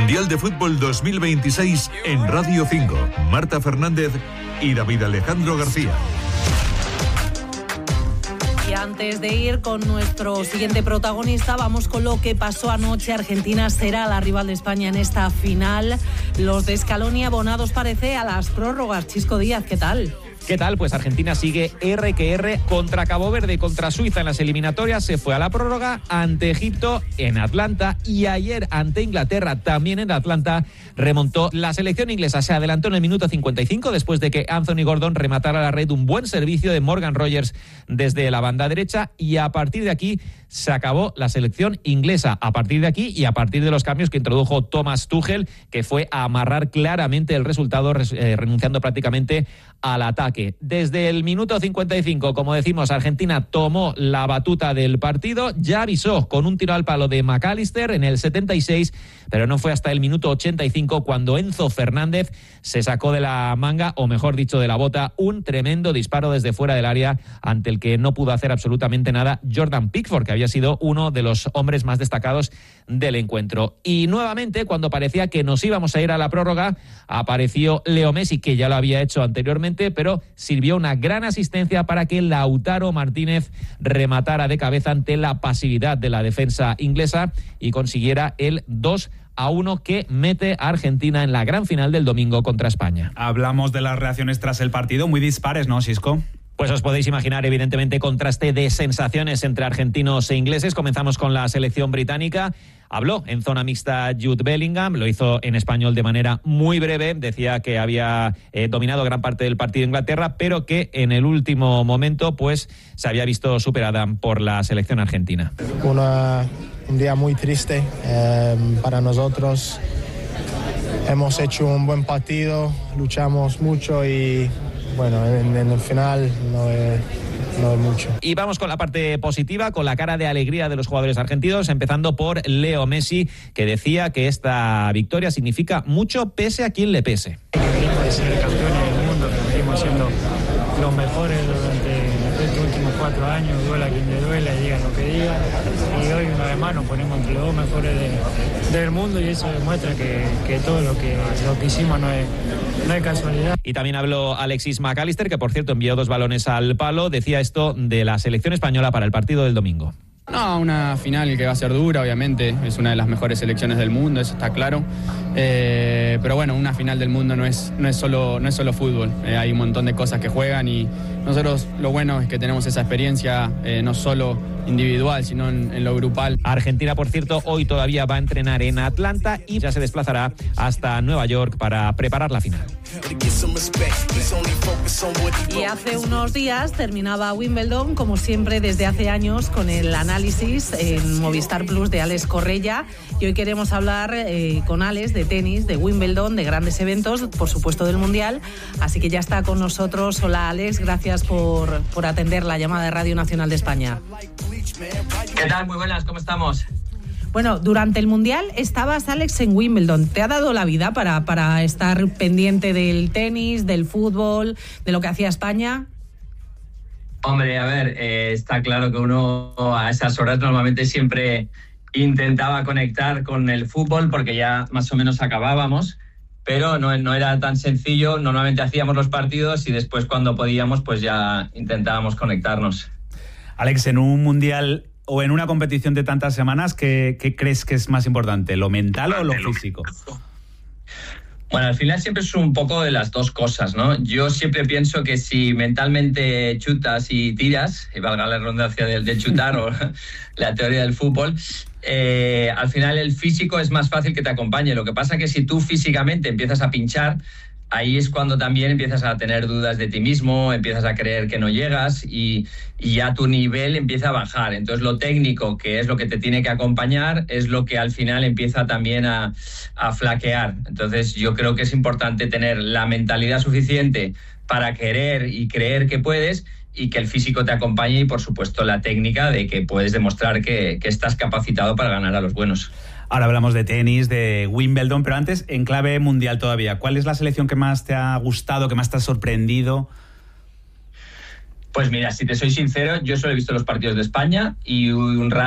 Mundial de Fútbol 2026 en Radio 5. Marta Fernández y David Alejandro García. Y antes de ir con nuestro siguiente protagonista, vamos con lo que pasó anoche. Argentina será la rival de España en esta final. Los de Scaloni abonados, parece, a las prórrogas. Chisco Díaz, ¿qué tal? ¿Qué tal? Pues Argentina sigue R que R contra Cabo Verde, contra Suiza en las eliminatorias. Se fue a la prórroga ante Egipto en Atlanta y ayer ante Inglaterra también en Atlanta remontó. La selección inglesa se adelantó en el minuto 55 después de que Anthony Gordon rematara la red, un buen servicio de Morgan Rogers desde la banda derecha, y a partir de aquí se acabó la selección inglesa. A partir de aquí y a partir de los cambios que introdujo Thomas Tuchel, que fue a amarrar claramente el resultado, renunciando prácticamente al ataque. Desde el minuto 55, como decimos, Argentina tomó la batuta del partido, ya avisó con un tiro al palo de McAllister en el 76, pero no fue hasta el minuto 85 cuando Enzo Fernández se sacó de la manga, o mejor dicho, de la bota, un tremendo disparo desde fuera del área ante el que no pudo hacer absolutamente nada Jordan Pickford, que había sido uno de los hombres más destacados del encuentro. Y nuevamente, cuando parecía que nos íbamos a ir a la prórroga, apareció Leo Messi, que ya lo había hecho anteriormente, pero sirvió una gran asistencia para que Lautaro Martínez rematara de cabeza ante la pasividad de la defensa inglesa y consiguiera el 2-1 que mete a Argentina en la gran final del domingo contra España. Hablamos de las reacciones tras el partido, muy dispares, ¿no, Xisco? Pues os podéis imaginar, evidentemente, contraste de sensaciones entre argentinos e ingleses. Comenzamos con la selección británica. Habló en zona mixta Jude Bellingham, lo hizo en español de manera muy breve. Decía que había dominado gran parte del partido Inglaterra, pero que en el último momento pues se había visto superada por la selección argentina. Un día muy triste para nosotros. Hemos hecho un buen partido, luchamos mucho y bueno, en el final no es mucho. Y vamos con la parte positiva, con la cara de alegría de los jugadores argentinos, empezando por Leo Messi, que decía que esta victoria significa mucho pese a quien le pese. Venimos de ser campeones del mundo, que venimos siendo los mejores durante estos últimos 4 años, duela a quien le duela y digan lo que digan. Y hoy una vez más nos ponemos entre los 2 mejores del mundo, y eso demuestra que todo lo que hicimos no es casualidad. Y también habló Alexis McAllister, que por cierto envió 2 balones al palo. Decía esto de la selección española para el partido del domingo. No, una final que va a ser dura, obviamente. Es una de las mejores selecciones del mundo, eso está claro. Pero bueno, una final del mundo no es solo fútbol. Hay un montón de cosas que juegan y nosotros lo bueno es que tenemos esa experiencia, no solo individual, sino en lo grupal. Argentina, por cierto, hoy todavía va a entrenar en Atlanta y ya se desplazará hasta Nueva York para preparar la final. Y hace unos días terminaba Wimbledon, como siempre desde hace años, con el análisis en Movistar Plus de Alex Correia. Y hoy queremos hablar con Alex de tenis, de Wimbledon, de grandes eventos, por supuesto del Mundial. Así que ya está con nosotros. Hola Alex, gracias por atender la llamada de Radio Nacional de España. ¿Qué tal? Muy buenas, ¿cómo estamos? Bueno, durante el Mundial estabas, Alex, en Wimbledon. ¿Te ha dado la vida para estar pendiente del tenis, del fútbol, de lo que hacía España? Hombre, a ver, está claro que uno a esas horas normalmente siempre intentaba conectar con el fútbol porque ya más o menos acabábamos, pero no era tan sencillo. Normalmente hacíamos los partidos y después cuando podíamos pues ya intentábamos conectarnos. Alex, en un mundial o en una competición de tantas semanas, ¿qué crees que es más importante, lo mental o lo físico? Bueno, al final siempre es un poco de las dos cosas, ¿no? Yo siempre pienso que si mentalmente chutas y tiras, y valga la redundancia del chutar o la teoría del fútbol, al final el físico es más fácil que te acompañe. Lo que pasa es que si tú físicamente empiezas a pinchar, ahí es cuando también empiezas a tener dudas de ti mismo, empiezas a creer que no llegas y ya tu nivel empieza a bajar. Entonces lo técnico, que es lo que te tiene que acompañar, es lo que al final empieza también a flaquear. Entonces yo creo que es importante tener la mentalidad suficiente para querer y creer que puedes, y que el físico te acompañe, y por supuesto la técnica de que puedes demostrar que estás capacitado para ganar a los buenos. Ahora hablamos de tenis, de Wimbledon, pero antes, en clave mundial todavía, ¿cuál es la selección que más te ha gustado, que más te ha sorprendido? Pues mira, si te soy sincero, yo solo he visto los partidos de España y un rato